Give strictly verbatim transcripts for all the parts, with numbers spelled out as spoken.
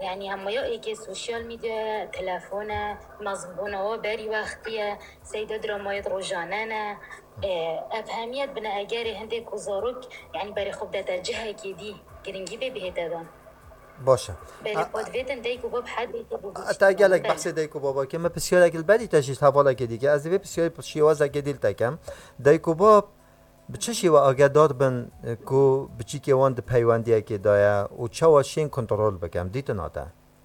يعني هم یا ای که سوشیال میدیا تلفن مزبونه و بری وقتیه سیدا درامایت روزانه نه افهمیت بنا اگر هنده کزاروک یعنی برای خوب داده جهه که دی گرنگی به بهت دادن باشه بله پادویتن دیگو باب حد تا گلک بحث دیگو بابا که من بسیار اگل بدی تشیش حواله که دیگه از وی بسیار شیواز اگه دیل تکم دیگو باب بچه شیوا آگادار بن کو بچی که وان د پیوندی که دایا و چه واشین کنترل بکم دیت ناده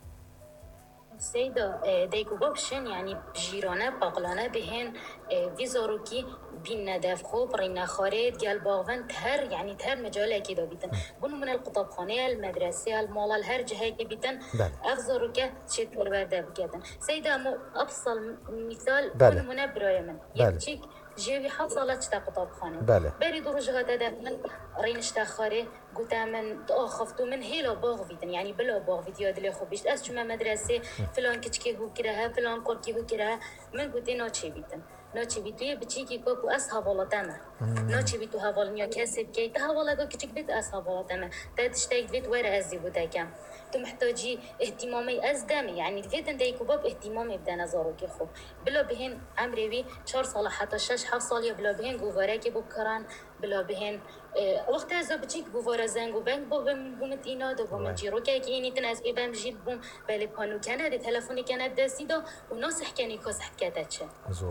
سیدا دیگو باب شن یعنی جیرانه باقلانه بهن ویزارو کی بین ندف خوب رین خارج گل باون تر یعنی تر مجال کی دا بیتن بونو من القطابخانه المدرسه المال هر جهه کی بیتن افزارو که چه پرورده بکردن سیدا مو ابسط مثال بونو من برای من یکچیک جوی حصلت تا قطابخانه بری درجه هذا من رينش تاخري قلت من اخفتو من هيلا باغ فيتن يعني بلا باغ فيديو دلي خو بيش اس شما مدرسه فلان كتكي هو كراها فلان قركي هو كراها من قلت نوتشي بيتن نوتشي بيتو بتشيكي كوكو اس هاولتنا نوتشي بيتو هاولنيا كاسب كي هاولا كتك بيت اس هاولتنا تشتاك بيت ورا ازي بوتاكم تو محتاجي اهتمامي ازدمي يعني فيتن ديكو باب اهتمامي بدا نظرو كي خو بلا بهن عمري بي چهار سال حتى شش هفت سال بلا بهن گواره که بکران بلا بهن وقت از بچیک گواره زنگ و بنگ با بم بومت اینا دو بوم جیرو که که اینی تن از بیم جیل بوم ولی پانو کنه ده تلفنی کنه دستی دا و ناسح کنی کاسح کته چه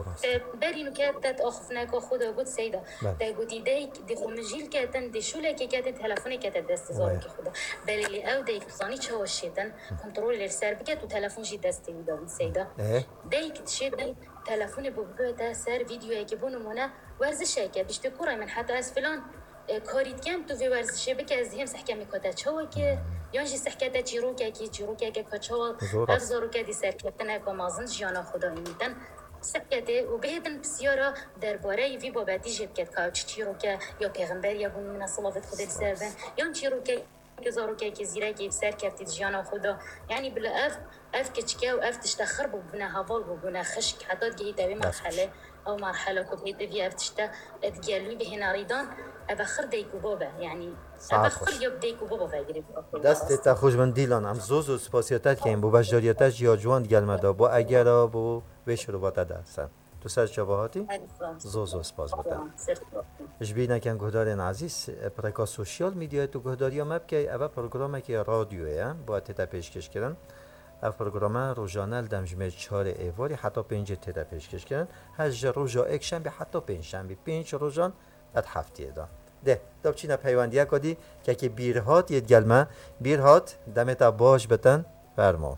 برینو که تت آخف نکا خدا بود سیدا ده گویی ده دی خو مجیل کتن دی شوله که کته تلفنی کته دستی زار که خدا بلی او ده کسانی چه وشیتن کنترل لرسر بکت و تلفن جی دستی میداد سیدا ده کتشید تلفن بوده سر ویدیویی که بونمونه ورزشه که بیشتر کورای من حتی از فلان کاریت کم تو ورزشه بک از هم سحکم میکرد چوا که یانجی سحکت چیرو که کی چیرو که که کچوا افزارو که دی سر کتنه کامازن جانا خدا میدن سحکته و بهتن بسیارا درباره وی بابتی جب کت کاوچ چیرو که یا پیغمبر یا بون من صلوات خدا سر بن یا چیرو که زارو که کی زیرا کی سر کفتی جانا خدا یعنی بلا اف اف کچکه و اف تشتخر ببنا هوال ببنا خشک حتی گهی دوی مرحله او مرحله كنت في افتشتا تقالوا به ناريدان ابخر ديكو بابا يعني ابخر يب ديكو بابا فاجري دست تا خوش من دیلان ام زوزو سپاسیاتت که این بو بجداریاتش یا جوان گلمدا بو اگر بو بشرو باتا دستن تو سر شباهاتی زوزو سپاس بودن اجبی نکن گهدارین عزیز پرکا سوشیال میدیا تو گهداری مب که اول پروگرامه که رادیوه با تتا پیشکش کردن اف پروگرام روزانه دمجمه چهار ایواری حتی پنج تدا پیشکش کردن هج روزا یک شنبه حتی پنج شنبه پنج روزان ات هفته دا ده داب چینا پیوندیه کدی که که بیرهات یه گلمه بیرهات دمتا باش بتن فرما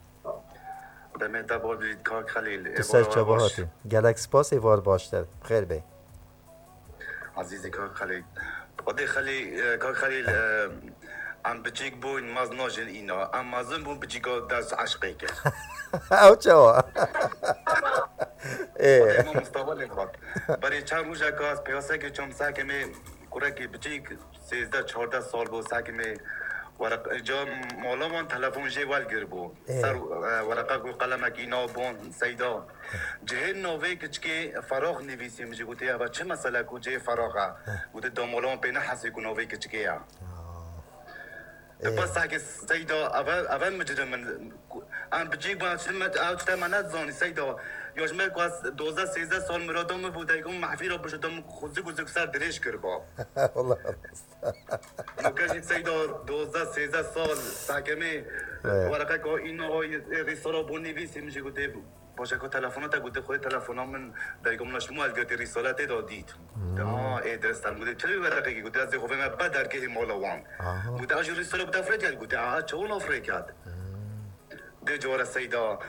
دمتا باش بید کاک خلیل تو سر چباهاتی گلک سپاس ایوار باشتر خیر بی عزیزی کاک خلیل قدی خلیل کاک خلیل ام بچیک بوین ماز ناجن اینا ام مازن بون بچیکا دست عشقی که او چوا ای ما مستقبل خود برای چند روزه که از پیاسه که چون ساکه می کوره که بچیک سیزده چهارده سال بود ساکه می ورق جا مولا من تلفن جی ول گر بو سر ورقه کو قلمه کی نو بون سیدا جه نووی کچکی فراغ نویسی میگه گوته ابا چه مسئله کو جه فراغه گوته دو مولا من بین حسی کو نووی کچکی بس اگه سیدا اول اول مجرم من ام بچیک با سمت اوت من زانی سیدا یوش من کواس دوازده سیزده سال مرادم بوده که محفی را بشدم خودی گذک سر درش کرد با والله نکشید سیدا دوازده سیزده سال ساکمی ورقه که اینو ریسالا بونی بیسی میشه گوته باشه که تلفنات گوته خود تلفنام من دایگم نشمو از گوته ریسالت دادید آه ای درستم گوته چه ورقه که گوته از خوبه من بدر که مالا وان گوته آج ریسالا بده افریقا گوته آه چون افریقا ده جوار سیدا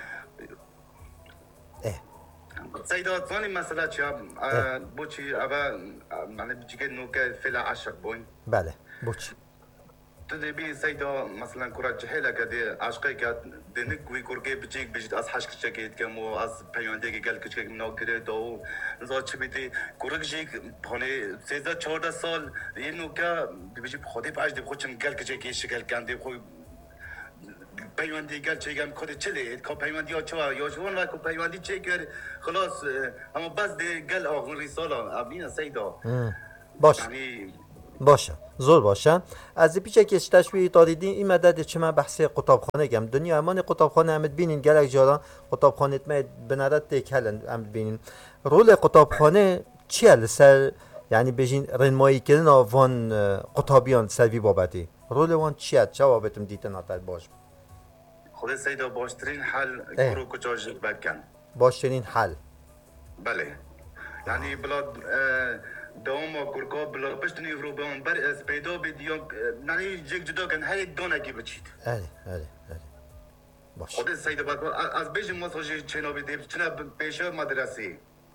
سیدا ثاني مسألة چه بوچی اول من بچی که نوکه فعلا عاشق بوین بله بوچی تو دبی سیدا مثلا کورا جهلا کده عاشقی که دنیک کوی کورکه بچیک بجید از حشک چکید که مو از پیونده که گل کچک منو کرده دو زاد چه بیتی کورک جیک پانه سیزده چهارده سال یه نوکه بچی خودی پاش دی خودشم گل کچکی شکل کنده خوی پیوندی گل چیگم خود چلی که پیوندی ها چوا یا جوان و که پیوندی چی کرد خلاص اما بس دی گل آخون ریسالا ابین سیدا باش یعنی باشه زور باشه از پیچه که تشبیه تاریدی این مدد چه من بحث قطابخانه گم دنیا امان قطابخانه هم ببینین گلک جارا قطابخانه ما بنادت تکلن هم ببینین رول قطابخانه چیه لسر یعنی بجین رنمایی کردن وان قطابیان سروی بابتی رول وان چیه چه بابتم دیتن آتر باش خود سیدا باشترین حل کرو کجاج بکن باشترین حل بله یعنی بلا دوام کرکا بلا پشتنی رو به اون بر از پیدا بدیان یعنی جگ جدا کن هر دانه کی بچید اه اه اه باش خود سیدا باید از بیش مساجی چنا بدیم چنا پیشه مدرسه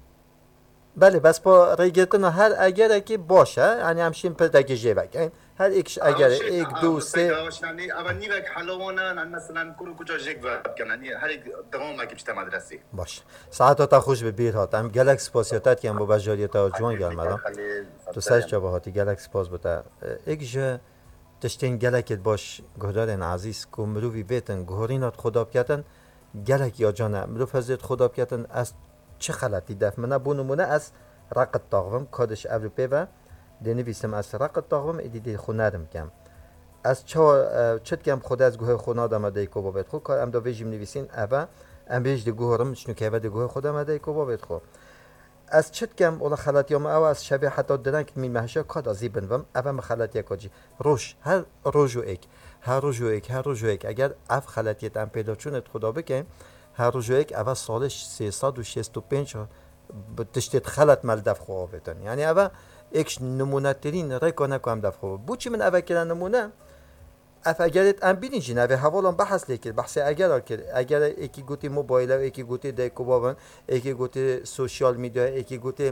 بله بس با ریگتن هر اگر که باشه یعنی همشین پر دگیجه بکن هر ایکش اگر یک دو سه یعنی اول نیوک حلوانا مثلا کرو کجا جگ بکن یعنی هر دوام کی بچت مدرسه باش ساعت تا خوش به بیر هات هم گلکس پاسیاتت که هم با بجاریت ها جوان گرمدم تو سرش جا هاتی گلکس پاس بوده ایک جا تشتین گلکت باش گهدارن عزیز که مروفی بیتن گهارینات خدا بکتن گلک یا جانه مروف هزید خدا بکتن از چه خلطی دف منه بو نمونه از رقت طاغم کادش اوروپی و دنویسم از رقت طاغم ایدی خونرم کم از چه چت کم خود از گوه خونا دامده کو بابت خو کار ام دو ویجیم نویسین اوا ام بیج دی گوهرم شنو که دی گوه خود آمده کو بابت خو از چت کم ولا خلطیام او از شبیه حتی درنگ می مهشه کاد ازی بنوم اوا مخلطی کاجی روش هر روزو ایک هر روزو ایک هر روزو ایک اگر اف خلطیت ام پیدا چونت خدا بکن هر روز یک اول سالش سیصد و شصت و پنج تشتت خلط مال دفع خوابتن یعنی اول ایکش نمونه ترین رکانه کام دفع خواب بود چی من اول کردن نمونه اف اگرت ام بینی جن اول حوالم بحث لیکن بحث اگر کر اگر یکی گوتی موبایل و یکی گوتی دیکوبابن یکی گوتی سوشیال میدیا یکی گوتی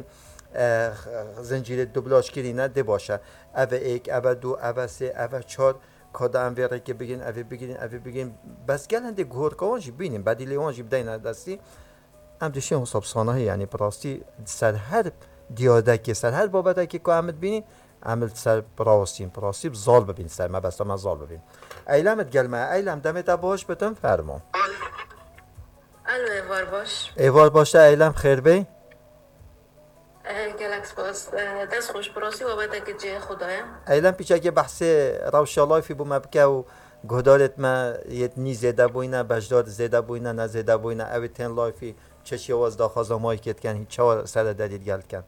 زنجیره دوبلاش کردن ده باشه اول یک اول دو اول سه اول چهار کادام ویره که بگین اوی بگین اوی بگین بس گلنده گور کانجی بینیم بعدی لیوانجی بدین دستی ام دشی حساب سانه یعنی پراستی سر هر دیاده که سر هر بابته که که عمد بینی عمل سر پراستیم پراستی زال ببین سر ما بس ما زال ببین ایلامت گلمه ایلام دمت باش بتم فرمون الو ایوار باش ایوار باشه ایلام خیر بی گلکس باز دست خوش پراسی بابته که جه خدایم ایلام پیچه که بحث روشالایفی بو مبکه و گهدارت ما یت نی زده بوینه بجداد زده بوینه نه زده بوینه اوی تن لایفی چشی واز داخل مایی کت کن هیچ چهار سر دادید گلد کن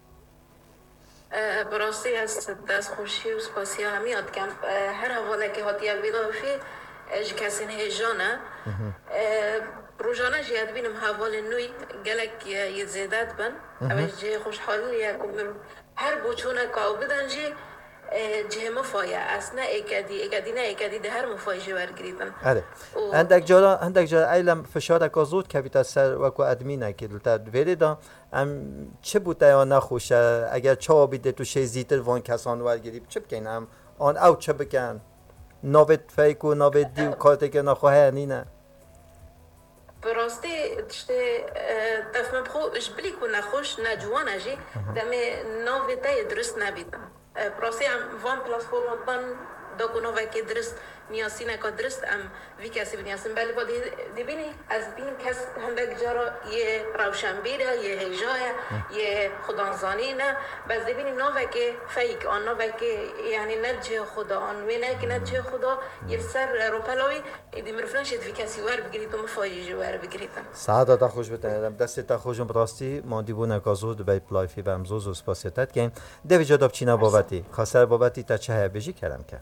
براستی از دست خوشی و سپاسی همی یاد کم هر حواله که هاتی ویدافی اج کسی نهجانه روزانه جیاد بینم حوال نوی گلک یه زیدت بن اوی جه خوشحالی یکم هر بوچونه کاو بدن جی جه مفایه اصلا ایکدی ایکدی نه ایکدی ده هر مفایه جوار گریدن آره عندك جارا عندك جارا ایلم فشارک آزود که بیت سر وکو ادمینه که لطفا وریدا ام چه بوده یا نخوشه اگر چه بیده تو شی زیتر وان کسان ور گریب چه بکن هم آن او چه بکن نوت فیکو نوت دیو کارت که نخواه نینه براستی تشته دفعه بخو اش بلی کو نخوش نجوان اجی دم نوت تای درست نبیدم براستی ام وان پلتفرم بان دکو نوت که درست نیاسینه که درست ام وی کسی بنیاسیم بله با دی بینی از بین کس هندک جارا یه روشنبیره یه هجایه یه خدانزانی نه بس دی بینی نوه که فیک آن نوه که یعنی نجه خدا آن وینه که نجه خدا یه سر روپلاوی دی مرفلن شد وی کسی ور بگیرید و مفایجی ور بگیریدن سعادت تا خوش بتنیدم دست تا خوشم براستی ماندی بو نکازود بای پلایفی و امزوز و سپاسیتت کن دوی جاداب چینا بابتی خاصر بابتی تا چه بیجی کردم که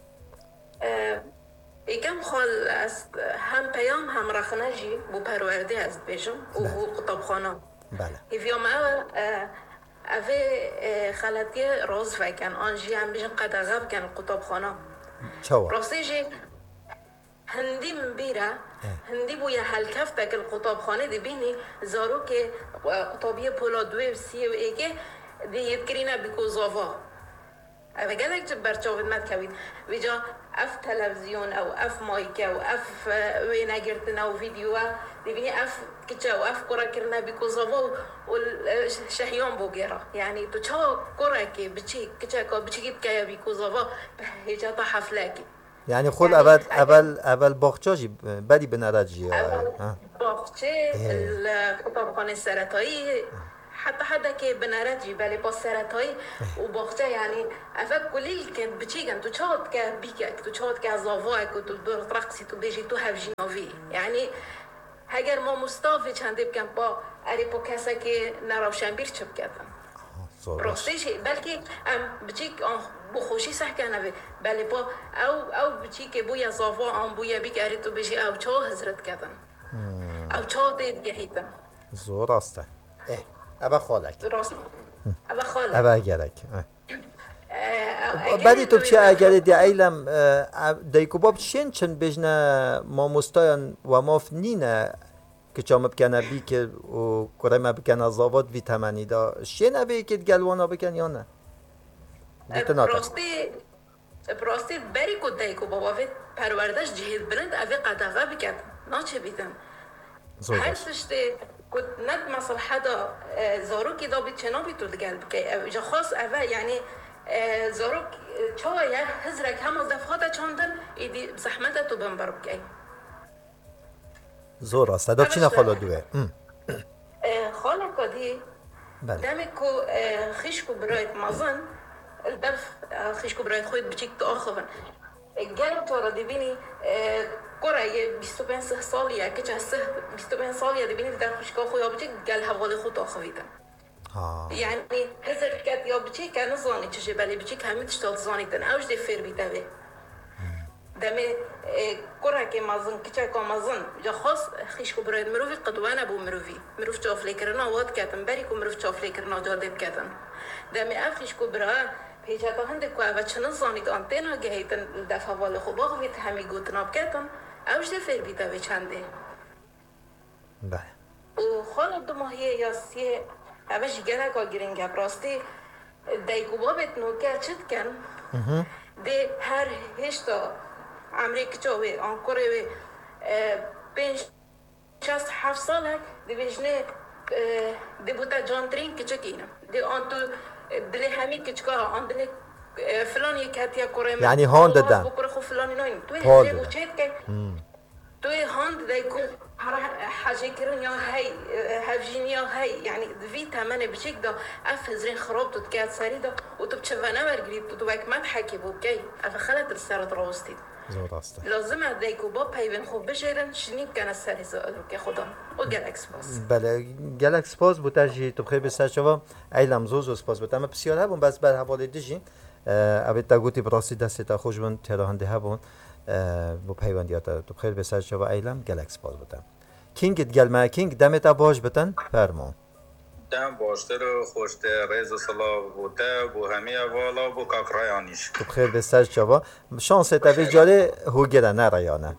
ایکم خال از هم پیام هم رخنجی بو پرورده از بیشم و بو قطبخانه بله هیویام او اوه خلطی روز فکن آنجی هم بیشن قدغب کن قطبخانه چوا راستی جی هندی مبیره هندی بو یه حلکفته که القطبخانه دی بینی زارو که قطبیه پولا دوی و سی و ایگه دی یدکرینه بکو زاوا اوه گلک جب برچاوید مد کوید ویجا اف تلویزیون او اف مایک او اف وینا گرتن او ویدیو دیبینی اف کچه او اف کرا کرنا بیکوزاوا و شهیان بوگیرا یعنی تو چا کرا که بچی کچه که بچی گید که بیکوزاوا هیچا تا حفله کی یعنی خود يعني اول اول اول باغچه بدی به نرجی اول باغچه القطبخانه السرطایی حتى حدا كي بنارتجي بالي بسرتاي وباخته يعني افك كليل كان بتشيغن تو تشات كا بيكا تو تشات كا زافا كو تو دور ترقسي تو بيجي تو هاف جينوفي يعني هاگر ما مستافي چنده بكن با اری با کسا که نراوشن بیر چپ کردن راستش بلکه ام بچیک بخوشی صح کنه بله با او او بچیک بویا زافا ام بویا بیک اری تو بجی او چا حضرت کردن او چا دید گهیدن زور راسته اه ابا خالک راست ابا خالک ابا گرک بعدی تو چه اگر دی ایلم دیکو باب چین چن بجنه ما مستایان و ماف نینه که چام بکنه بی که و کرم بکنه زاوات ویتامینی دا چین ابی که گلوانا بکن یا نه براستی براستی بری کو دیکو بابا وی پروردش جهید بلند اوی قدغه بکن ناچه بیدن هر سشته کد ند مثل حدا زارو کی دا بی چنا بی تو دگل بکی جا خاص اوه یعنی زاروک چای هزرک هم از دفعات چاندن ایدی زحمت تو بنبر بکی زور است دا چی نخالا دوه خاله کدی دمی کو خیشکو برایت مازن البرف خیشکو برایت خوید بچیک تو آخوان گرم تو را دیبینی کره یه بیست و پنج سالیه که چه سه بیست و پنج سالیه دیبینی در خیشکا خویا بچیک گل حوالی خود آخویدن يعني هزر كات يا بتشي كان زاني تشي بالي بتشي كامل تشتغل زاني تن اوج دي فير بيتاوي دمي كره كي مازن كيتا كو مازن جا خاص خيش كو براد مروفي قدوانا بو مروفي مروف تشوف ليكرنا وات كاتن بري كو مروف تشوف ليكرنا جادب كاتن دمي اخيش كو برا بيجا تا هند كو ابا چن زاني تو انتنا گهيتن دفع وال خو باغ ويت همي گوتناب كاتن اوج دي فير بيتاوي چنده بله و خال دو ماهيه یا سی اوش گره که گرینگه براستی دیگو بابت نوکه چید کن دی هر هشتا امریکا چاوی آنکوره وی پنج شست هفت ساله دی بجنه دی بوتا جان ترین که چکینم دی آن تو دلی همی که چکا آن دلی فلان یک هتیا کوره یعنی هان دادن بکره خو فلانی ناین توی هزه بوچید که توی هاند دیگو حاجه كرن يا هاي هافجين يا هاي يعني في تمنى بشيك ده افزرين خراب تتكات سريده وتبتشفنا مرغريب تدوك ما تحكي بوكي افخلت السرت روستي لازم اديكو با پیون خوب بشيرن شنيب كان السري زادو كي خدا و جالاكس باس بله جالاكس باس بوتاجي تو بخير بساشوا ايلام زوزو سپاس بتام بسیار هبون بس بر حواله دیجین ابد تگوتی براستی دستا خوشبون تراهنده هبون بو پیوندیات تو بخير بساشوا ايلام جالاكس باس بتام کینگ گل ما کینگ دمت باش بتن فرمان دم باشتر خوشتر رئیس صلاح بوده بو همی والا بو کاکرایانیش تو بخیر به سر جوا شانس تا جاره هو گره نه رایانه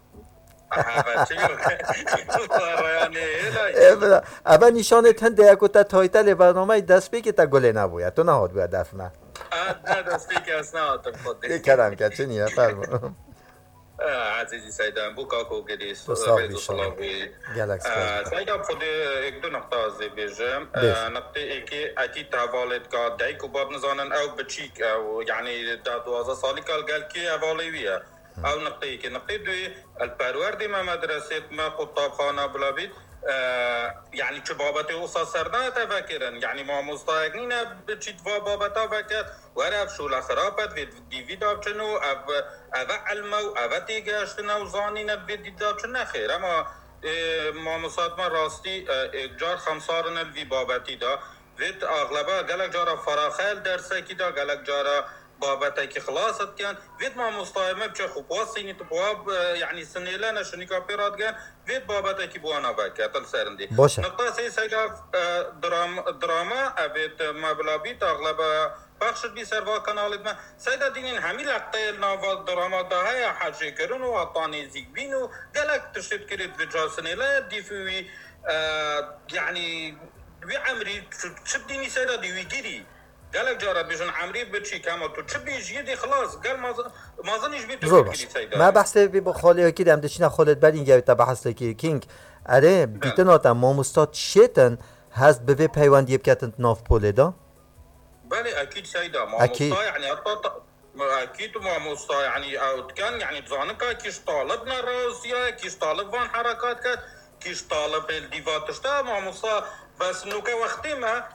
اول نشانه تند یکو تا تایتل برنامه دست بی که تا گله نبوید تو نهاد باید دفنه نه دست بی که از نهاد یک کلم که چه نیه فرمان عزیزی سیدم بو کاکو گریس رئیس صلاح سیدم خود یک دو نقطه از بیجم نقطه ای که اکید حوالت که دیکو باب نزانن او بچیک او یعنی دا دوازه سالی کال گل که اوالویه او نقطه ای که نقطه دوی الپروردی ما مدرسه ما خطاب خانه بلابید يعني چه بابت اوسا سرنا تفکرن يعني ما مستاقنین بچیت و بابت فکر ورف شو خرابت و دیوید آبچنو او او علمو او تیگشتنو زانین بدید آبچن خیر اما ما مصادمه راستی جار خمسارن الوی بابتی دا وید اغلبا گلک جارا فراخل درسه کی دا گلک جارا بابته که خلاصت کن وید ما مستایمه بچه خوب واسینی تو بواب یعنی سنیله نشونی که پیراد کن وید بابته که بوانا بکر تل سرندی نقطه سی سیگاف دراما دراما اوید مبلابی تا اغلبا بخشت بی سروا کانالت ما سیدا دینین همی لقته ناوال دراما دا های حجه کرن و اطانی زیگ بین و گلک تشتید کرید ویجا سنیله دیفوی یعنی وی عمری چب دینی سیدا دیوی گیری قالك جارب بيجون عمري بتشي كامل تو تشبي جيدي خلاص قال ما ما ظنيش بيتو ما بحثي بي بخالي كده ام دشنا خالد بعدين جاي تبحث لكي كينج اره بيتنات ما مستاد شيتن هست بوي پیوند يبكاتن ناف بولدا بله اكيد سيدا ما مستا يعني اكيد ما مستا يعني او كان يعني تزانكا كيش طالبنا روسيا كيش طالب وان حركات كات كيش طالب الديفاتشتا ما مستا بس نوكا وقتي ما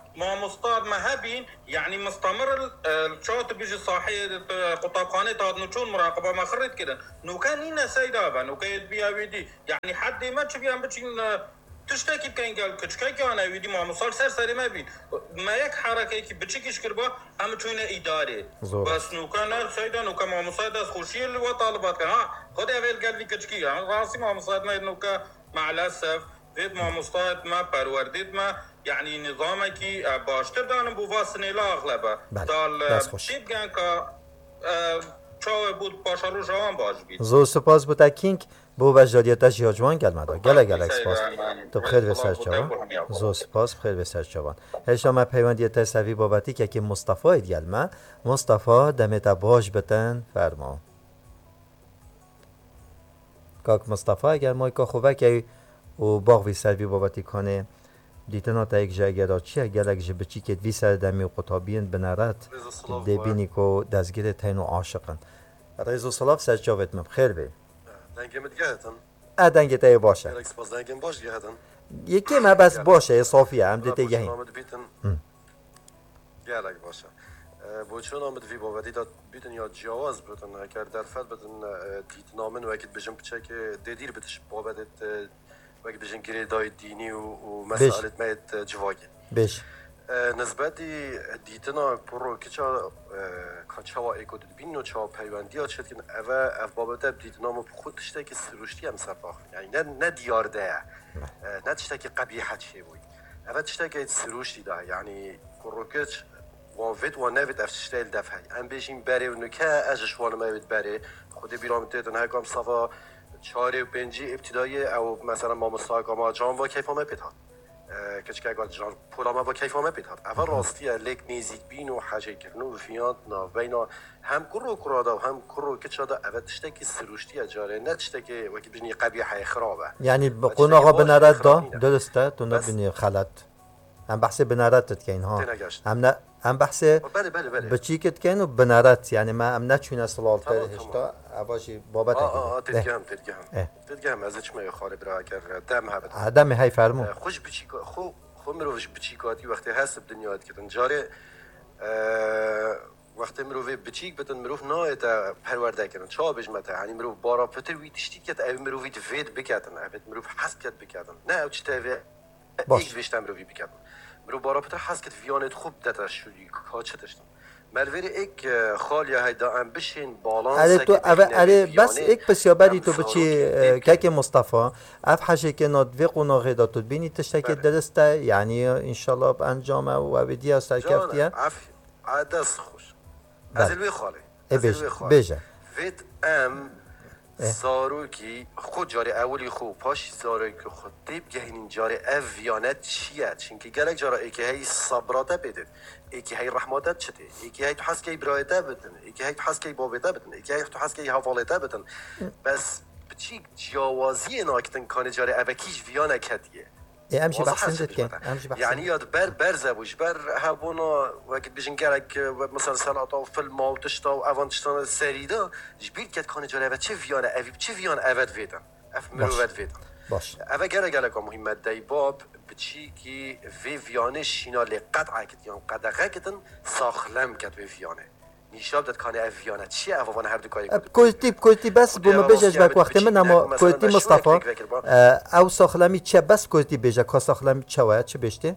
ما مستاد ما هبين يعني مستمر الشاطئ بيجي صاحي قطابخانه تاع نشون مراقبه ما خريت كده نو كان هنا سيدابا نو كيد بيا ويدي يعني حد ما تشبي ام بتشين تشتكي كان قال كشكاي كان ويدي ما مصال سر سر ما بين ما يك حركه كي بتشكيش كربا ام تشونه اداري بس نو كان سيدا نو كان مصاد خوشي وطالبات ها خد اول قال لي كشكي راسي ما مصاد ما نو مع الاسف فيد ما مستعد ما پروردید ما يعني نظامي كي باشتر دانم بو واسنه لا اغلبه دال شيب گن که چاو بود پاشارو جوان باش بید زو سپاس بوده کینگ بو وجدانیتش یا جوان گل مدا گله گله سپاس تو بخیر و سر جوان زو سپاس بخیر و سر جوان هشام پیوندیت سوی بابتی که که مصطفی گل ما مصطفی دمت باش بتن فرما کاک مصطفی اگر ما که خوبه که و باغ وی سر بی بابتی کنه دیتنا تا یک جای گرا چی اگر یک جبه چی که وی سر دمی و قطابین بنارد دی بینی که دزگیر تین و عاشقن رئیس صلاف سر جاوت من بخیر بی دنگم گهتن اه دنگ تای باشه یک سپاس دنگم باش گهتن یکی ما بس باشه صافیه هم دیده گهین گلک باشه بوچون آمد وی بابتی داد بیتن یا جواز بودن اگر در فد بدن دیتنامن و اگر بجم بچه که دیدیر بتش بابت وقتی بچن گری دای دینی و مسائل میت جواگی. بیش. نسبتی دیتنا پرو کجا کجا ایکود بینو چا پیوندی آشد که اوه اف بابت دیتنا مو خودش تا که سروشتی هم سرپاخ یعنی نه نه دیارده نه تشتا که قبیحه چی بود اوه تشتا که سروشتی ده یعنی پرو کج وافد و نوید افشتیل دفعی ام بیشیم بره و نکه ازش وان میوید بره خودی بیرام تیتن هکام صفا چهاری و پنجی ابتدایی او مثلا ما مستاق ما جان با کیف ما پیداد کچ که اگر جان پولا ما با کیف ما پیداد اول راستیه لیک نیزید بین و حاجی کردن و فیات نا بینا هم کرو کرادا و هم کرو کچادا اول تشته کی سروشتی اجاره نه تشته کی وقتی بینی قبیحه خرابه یعنی بقول آقا بنارد دا درسته تو نبینی خلط هم بحث بنارد که اینها هم نه هم بحث بچیکت کن و بنارد یعنی ما هم نچونه سلالت هشتا عواشی بابت آه آه تدگم تدگم تدگم ازش می خالب را اگر دم هبت دم های فرمو خوش بچیکا خو خو مروش بچیکاتی وقتی هست بدنیا کردن جاره وقتی مروی بچیک بدن مروف نه تا پرورده کردن چا بجمته یعنی مروف بارا پتر وی تشتی کت او مروی دوید بکردن ابد مروف حس کت بکردن نه او چه یک ویشتم مروی بکردن مرو بارا پتر حس کت ویانت خوب دتر شدی کا چه داشتن ملویر ایک خالی هایدا ام بشین بالانس اره تو اره بس ایک بسیابری تو بچی که که مصطفی اف حاجه که ندوی قناغه داد تو بینی تشته که درسته یعنی انشالله با انجام و عبدی است کفتیه عف عدس خوش از الوی خالی بیش بیشه وید ام زاروکی خود جاری اولی خوب پاش زاروکی خود دیب گهین جاری اویانت چیه چونکه گلک جارا ایکی هی صبراته بدن ایکی هی رحماته چته ایکی هی تو حس که برایته بدن ایکی هی تو حس که بابته بدن ایکی هی تو حس که حوالیته بدن بس بچی جوازی ناکتن کان جاری اوکیش ویانه کدیه امشي بحسنت كان امشي بحسنت يعني ياد بر برزه وش بر هبونا وقت بيجن جالك مثلا سلطه وفيلم او تشتا و اوان تشتا سريدا جبير كات كان جاره چه فيانا اوي چه فيان اود فيدن اف مروت فيدن باش اوا گره گله مهمه دای باب بچی کی وی ویانه شینا لقطع کت یا قدقه کتن ساخلم کت وی ویانه نیشاب داد کانه اویانه چیه اوان هر دو کاری کلتی کلتی بس بوم بجاج بک وقت من اما کلتی مصطفی او ساخلمی چه بس کلتی بجا کا ساخلمی چه وای چه بشته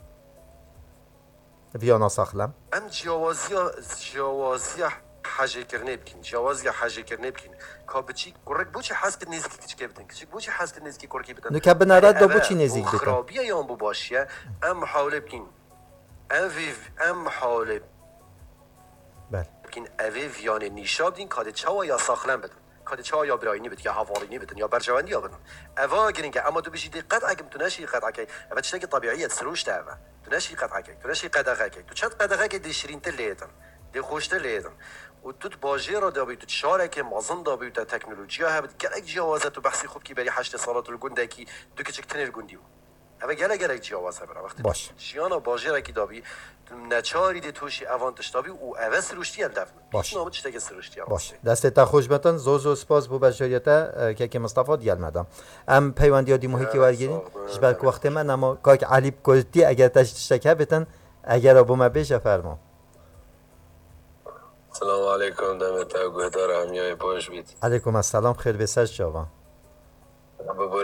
ویانا ساخلم ام جوازی جوازی حاجه کرنه بکن جوازی حاجه کرنه بکن کا بچی کرک بوچه حس که نزدیک کچ بدن کچ بوچه حس که نزدیک کرکی بدن نو که بنارد دو بوچی نزدیک بدن خرابیه یان بو باشیه ام محاوله بکن ام وی ام محاوله بله بکن اوی ویانه نیشاب دین کاد چاوا یا ساخلم بدن کاد چاوا یا براینی بدن یا حوالینی بدن یا برجواندی یا بدن اوا گرینگه اما تو بشی دقت اگه تو نشی قطعه کی اوا چه که طبیعیه سروش تا اوا تو نشی قطعه کی تو نشی قدغه کی تو چت قدغه کی دیشرین تلیدن دی خوشته لیدن و تو باجی را دابی تو چاره که مازن دابی تو تکنولوژی ها هبت گلک جوازه تو بحثی خوب کی بری هشت سالات الگونده کی دو کچک تنر گوندیو اما گله گله جوازه برا وقتی باش جیانا باجی را کی دابی تو نچاری دی توشی اوانتش دابی او اوس روشتی ال دفن باش نامه چته که سروشتی باش دست تا خوش بتن زوزو سپاس بو بشریتا که که مصطفی دیال مدام ام پیوندی دی محیطی ورگیرین شبک وقت من اما کاک علی کلتی اگر تشتکه بتن اگر ابو ما بیش فرما. سلام علیکم دمت گهدار همیای باش بید. علیکم السلام خیر بسر جوان.